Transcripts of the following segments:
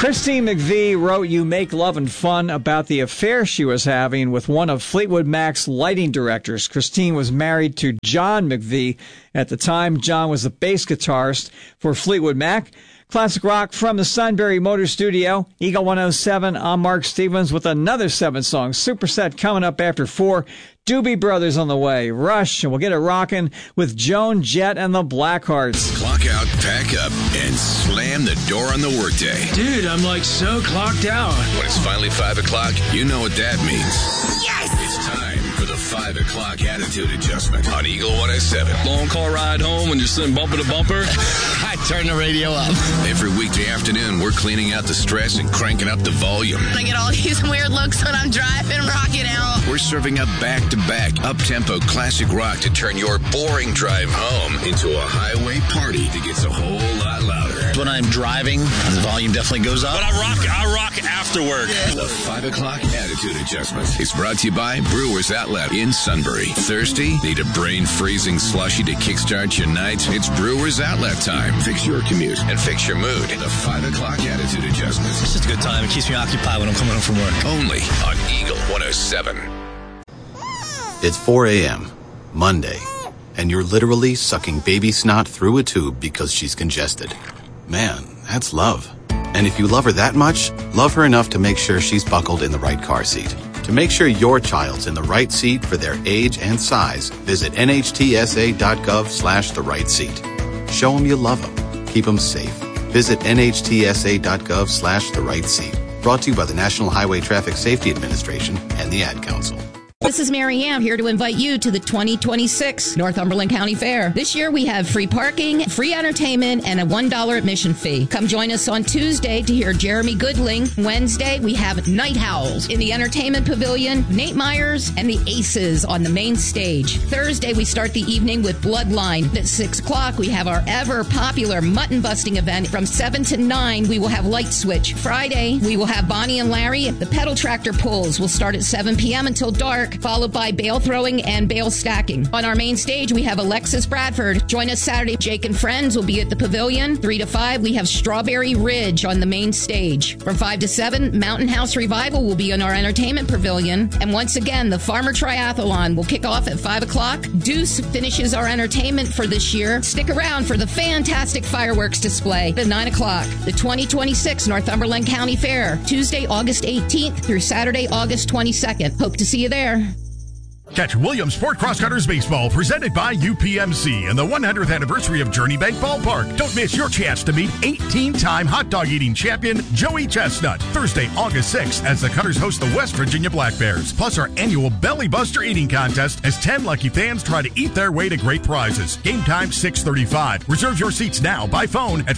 Christine McVie wrote You Make Love and Fun about the affair she was having with one of Fleetwood Mac's lighting directors. Christine was married to John McVie. At the time, John was the bass guitarist for Fleetwood Mac. Classic rock from the Sunbury Motor Studio. Eagle 107, I'm Mark Stevens with another 7-song superset coming up after 4. Doobie Brothers on the way. Rush, and we'll get it rocking with Joan Jett and the Blackhearts. Clock out, pack up, and slam the door on the workday. Dude, I'm like so clocked out. When it's finally 5 o'clock, you know what that means. Yes! It's time for the 5 o'clock attitude adjustment on Eagle 107. Long car ride home and just sitting bumper to bumper. I turn the radio up. Every weekday afternoon, we're cleaning out the stress and cranking up the volume. I get all these weird looks when I'm driving, rocking out. We're serving up back-to-back, up-tempo classic rock to turn your boring drive home into a highway party that gets a whole lot louder. When I'm driving, the volume definitely goes up. But I rock after work. The 5 o'clock attitude adjustment is brought to you by Brewers Outlet in Sunbury. Thirsty? Need a brain-freezing slushie to kickstart your night? It's Brewers Outlet time. Fix your commute and fix your mood. The 5 o'clock attitude adjustment. It's just a good time. It keeps me occupied when I'm coming home from work. Only on Eagle 107. It's 4 a.m., Monday, and you're literally sucking baby snot through a tube because she's congested. Man, that's love. And if you love her that much, love her enough to make sure she's buckled in the right car seat. To make sure your child's in the right seat for their age and size, visit nhtsa.gov/the right seat. Show them you love them. Keep them safe. Visit nhtsa.gov/the right seat. Brought to you by the National Highway Traffic Safety Administration and the Ad Council. This is Mary Ann here to invite you to the 2026 Northumberland County Fair. This year we have free parking, free entertainment, and a $1 admission fee. Come join us on Tuesday to hear Jeremy Goodling. Wednesday we have Night Howls in the Entertainment Pavilion, Nate Myers, and the Aces on the main stage. Thursday we start the evening with Bloodline. At 6 o'clock we have our ever popular mutton busting event. From 7 to 9 we will have Light Switch. Friday we will have Bonnie and Larry. The pedal tractor pulls will start at 7 p.m. until dark, followed by bale throwing and bale stacking. On our main stage, we have Alexis Bradford. Join us Saturday. Jake and Friends will be at the Pavilion. 3 to 5, we have Strawberry Ridge on the main stage. From 5 to 7, Mountain House Revival will be in our Entertainment Pavilion. And once again, the Farmer Triathlon will kick off at 5 o'clock. Deuce finishes our entertainment for this year. Stick around for the fantastic fireworks display at 9 o'clock. The 2026 Northumberland County Fair, Tuesday, August 18th through Saturday, August 22nd. Hope to see you there. Catch Williams Ford Cross Cutters Baseball presented by UPMC and the 100th anniversary of Journey Bank Ballpark. Don't miss your chance to meet 18-time hot dog eating champion Joey Chestnut Thursday, August 6th as the Cutters host the West Virginia Black Bears. Plus our annual Belly Buster eating contest as 10 lucky fans try to eat their way to great prizes. Game time 6:35. Reserve your seats now by phone at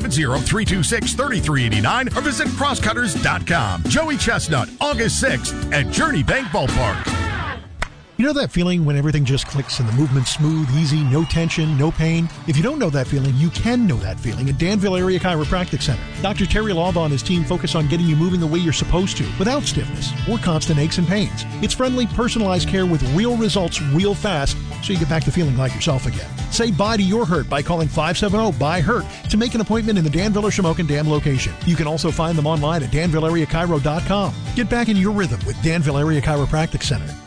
570-326-3389 or visit crosscutters.com. Joey Chestnut, August 6th at Journey Bank Ballpark. You know that feeling when everything just clicks and the movement's smooth, easy, no tension, no pain? If you don't know that feeling, you can know that feeling at Danville Area Chiropractic Center. Dr. Terry Laub and his team focus on getting you moving the way you're supposed to, without stiffness or constant aches and pains. It's friendly, personalized care with real results real fast, so you get back to feeling like yourself again. Say bye to your hurt by calling 570-BUY-HURT to make an appointment in the Danville or Shamokin Dam location. You can also find them online at danvilleareachiro.com. Get back in your rhythm with Danville Area Chiropractic Center.